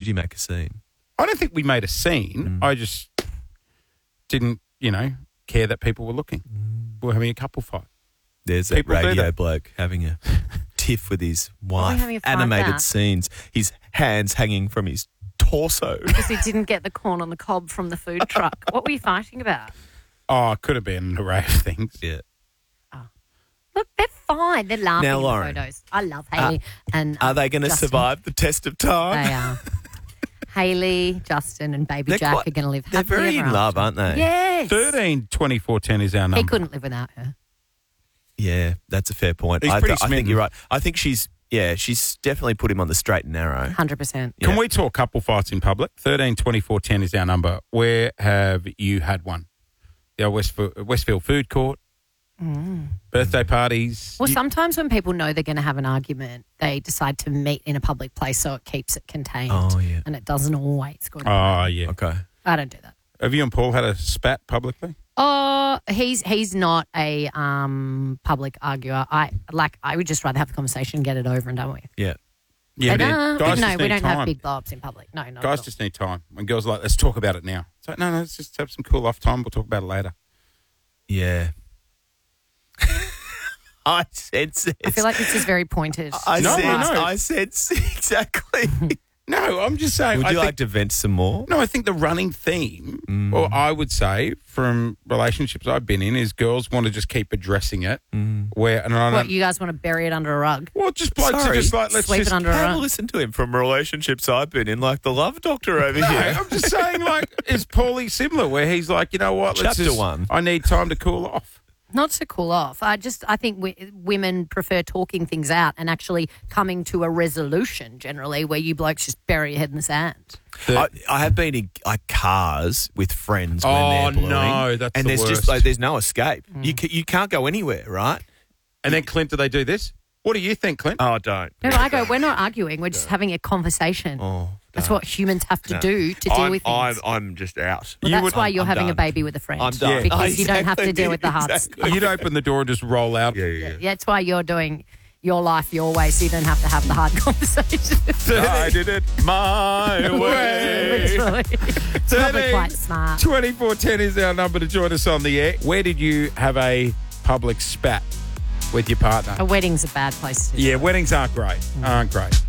you make a scene? I don't think we made a scene. I just didn't, care that people were looking. We were having a couple fight. There's that People do radio that. bloke having a tiff with his wife. having a fight Animated about? scenes. His hands hanging from his torso. Because he didn't get the corn on the cob from the food truck. What were you fighting about? Oh, it could have been an array of things. Yeah. Look, they're fine. They're laughing Now, in the Lauren, photos. I love Hayley. And Are they going to Justin. survive the test of time? They are. Hayley, Justin, and baby Jack are going to live They're happily very ever in love, after. aren't they? Yes. 13, 24, 10 is our number. He couldn't live without her. Yeah, that's a fair point. He's I pretty think smitten. you're right. I think she's definitely put him on the straight and narrow. 100%. Can we talk couple fights in public? 13, 24, 10 is our number. Where have you had one? The Westfield Food Court, birthday parties. Well, sometimes when people know they're going to have an argument, they decide to meet in a public place so it keeps it contained. Oh, yeah. And it doesn't always go down. Oh, yeah. Okay. I don't do that. Have you and Paul had a spat publicly? Oh, he's not a public arguer. I would just rather have the conversation and get it over and done with. Yeah. Yeah, But, guys no, just we need don't time. have big blow-ups in public. No, not Guys at all. just need time. When girls are like, let's talk about it now. It's like, no, let's just have some cool off time. We'll talk about it later. Yeah. I sense it. I feel like this is very pointed. I sense exactly. No, I'm just saying. Would I you think, like to vent some more? No, I think the running theme, or I would say from relationships I've been in, is girls want to just keep addressing it. Where and I What, don't. you guys want to bury it under a rug? Well, just blokes are Sorry. just like, let's Sweep just. it under a Have a rug? listen to him from relationships I've been in, like the love doctor over No, here. I'm just saying, like, is Paulie similar? Where he's like, you know what? Chapter 1. I need time to cool off. Not to cool off. I think women prefer talking things out and actually coming to a resolution generally where you blokes just bury your head in the sand. I have been in cars with friends when Oh, they're blowing. no, that's and the there's worst. just like there's no escape. You can't go anywhere, right? And then, Clint, do they do this? What do you think, Clint? Oh, don't. No, I go, we're not arguing. We're just having a conversation. Oh, That's don't. what humans have to do to deal with things. I'm just out. Well, that's why you're I'm having a done. baby with a friend. I'm done. Because Yeah. you don't have to deal with the hard Exactly. stuff. You'd open the door and just roll out. Yeah. That's why you're doing your life your way so you don't have to have the hard conversations. I did it my way. Literally. It's probably quite smart. 2410 is our number to join us on the air. Where did you have a public spat with your partner? A wedding's a bad place to do. Yeah, weddings aren't great. Aren't great.